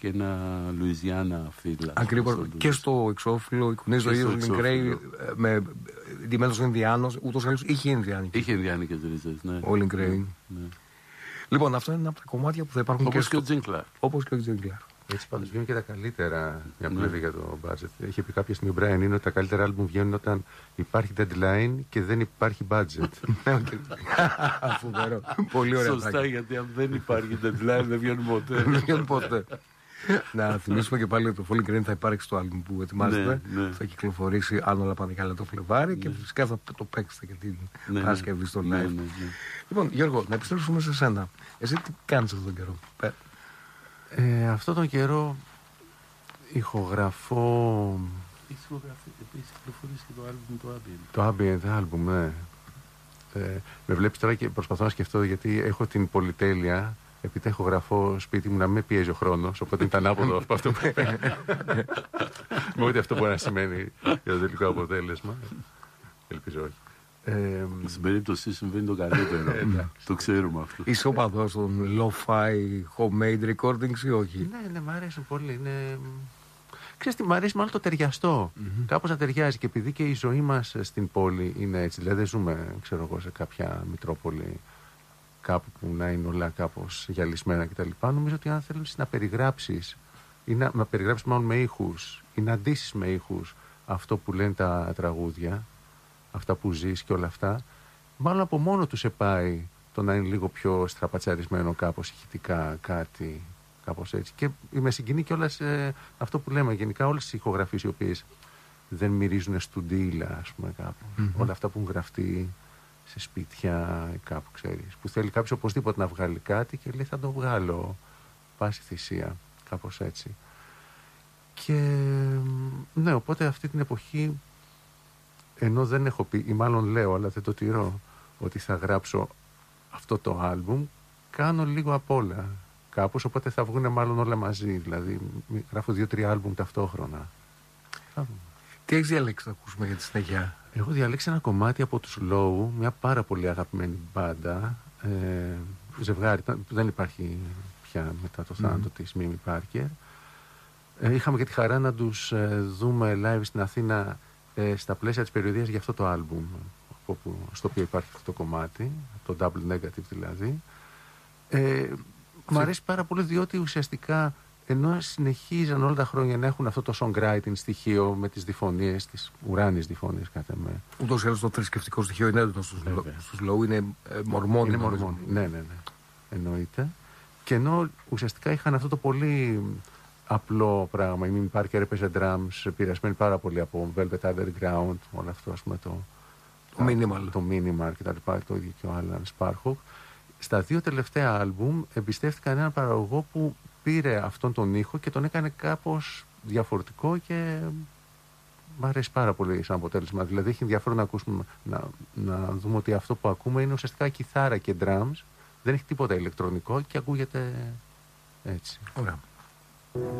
και ένα Λουιζιάννα φύλλα. Ακριβώς. Και στο εξώφυλλο, η κουνή ζωή του Λινγκρέι με ντυμένος Ινδιάνος, ούτως ή άλλως είχε Ινδιάνικες. Είχε Ινδιάνικες ρίζες, ναι. Ο Λινγκρέι. Ναι. Λοιπόν, αυτό είναι ένα από τα κομμάτια που θα υπάρχουν όπως και ο Τζιν Κλαρκ. Όπως και ο Τζιν Κλαρκ. Έτσι πάντως βγαίνουν και τα καλύτερα, μια που λέτε για το budget. Είχε πει κάποια στιγμή ο Brian είναι ότι τα καλύτερα άλμπουμ βγαίνουν όταν υπάρχει deadline και δεν υπάρχει budget. Φοβερό. Πολύ ωραία. Σωστά, γιατί αν δεν υπάρχει deadline δεν βγαίνουν ποτέ. Δεν βγαίνουν ποτέ. Να θυμίσουμε και πάλι ότι το Falling Rain θα υπάρξει το άλμπουμ που ετοιμάζεται. Θα κυκλοφορήσει, αν όλα πάνε καλά, το Φλεβάρι και φυσικά θα το παίξετε και την Παρασκευή στο live. Λοιπόν, Γιώργο, να επιστρέψουμε σε σένα. Εσύ τι κάνεις αυτόν τον καιρό? Αυτόν τον καιρό ηχογραφώ. Έχεις ηχογραφεί επίσης, κυκλοφορήσει και το άλμπουμ το Ambient. Το Ambient άλμπουμ, ναι. Με βλέπεις τώρα και προσπαθώ να σκεφτώ, γιατί έχω την πολυτέλεια, επειδή ηχογραφώ σπίτι μου, να μην με πιέζει ο χρόνος, οπότε ήταν άποδο από αυτό που με ό,τι αυτό μπορεί να σημαίνει για το τελικό αποτέλεσμα. Ελπίζω όχι. Στην περίπτωση συμβαίνει το καλύτερο. Το ξέρουμε αυτό. Είσαι οπαδός των lo-fi homemade recordings ή όχι? Ναι, μ' αρέσουν πολύ. Ξέρεις τι, μ' αρέσει μάλλον το ταιριαστό. Κάπως να ταιριάζει, και επειδή και η ζωή μας στην πόλη είναι έτσι. Δηλαδή δεν ζούμε, ξέρω εγώ, σε κάποια μητρόπολη κάπου που να είναι όλα κάπως γυαλισμένα κτλ. Νομίζω ότι αν θέλεις να περιγράψεις, ή να περιγράψεις μάλλον με ήχους, ή να ντύσεις με ήχους αυτό που λένε τα τραγούδια, αυτά που ζεις και όλα αυτά, μάλλον από μόνο του σε πάει το να είναι λίγο πιο στραπατσαρισμένο κάπως ηχητικά κάτι, κάπως έτσι. Και με συγκινεί κιόλας αυτό που λέμε γενικά, όλες τις ηχογραφίες οι οποίες δεν μυρίζουν στουντίλα, ας πούμε, κάπου. Όλα αυτά που έχουν γραφτεί σε σπίτια κάπου, ξέρεις, που θέλει κάποιος οπωσδήποτε να βγάλει κάτι και λέει θα το βγάλω πάση θυσία, κάπως έτσι. Και ναι, οπότε αυτή την εποχή, ενώ δεν έχω πει, ή μάλλον λέω, αλλά δεν το τηρώ, ότι θα γράψω αυτό το άλμπουμ, κάνω λίγο απ' όλα κάπως, οπότε θα βγουν μάλλον όλα μαζί. Δηλαδή γράφω 2-3 άλμπουμ ταυτόχρονα. Τι έχεις διαλέξει να ακούσουμε για τη συνέχεια? Έχω διαλέξει ένα κομμάτι από τους Low, μια πάρα πολύ αγαπημένη μπάντα, ζευγάρι, δεν υπάρχει πια μετά το θάνατο της Μίμη Πάρκερ. Είχαμε και τη χαρά να τους δούμε live στην Αθήνα στα πλαίσια της περιοδίας για αυτό το άλμπουμ, στο οποίο υπάρχει αυτό το κομμάτι, το Double Negative δηλαδή. Μ' αρέσει πάρα πολύ, διότι ουσιαστικά ενώ συνεχίζαν όλα τα χρόνια να έχουν αυτό το songwriting στοιχείο με τις διφωνίες, τις ουράνιες διφωνίες κάθε με. Ούτως ή άλλως το θρησκευτικό στοιχείο είναι έντονο στους Low, είναι μορμόνι. Είναι μορμόνι, ναι, εννοείται. Και ενώ ουσιαστικά είχαν αυτό το πολύ απλό πράγμα, η Μίμη Πάρκερ έπαιζε drums, επηρεασμένη πάρα πολύ από Velvet Underground, όλο αυτό, ας πούμε, το minimal και τα λοιπά, το ίδιο και ο Alan Sparhawk. Στα 2 τελευταία άλμπουμ εμπιστεύτηκαν έναν παραγωγό που πήρε αυτόν τον ήχο και τον έκανε κάπως διαφορετικό και μου αρέσει πάρα πολύ σαν αποτέλεσμα. Δηλαδή έχει ενδιαφέρον να ακούσουμε, να δούμε ότι αυτό που ακούμε είναι ουσιαστικά κιθάρα και drums, δεν έχει τίποτα ηλεκτρονικό και ακούγεται έτσι. Ωραία.